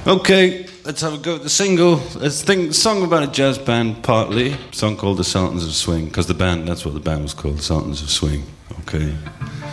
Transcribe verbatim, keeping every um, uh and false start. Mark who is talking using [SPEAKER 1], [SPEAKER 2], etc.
[SPEAKER 1] Okay, let's have a go at the single. Let's think a song about a jazz band, partly. A song called The Sultans of Swing, because the band, that's what the band was called, The Sultans of Swing. Okay.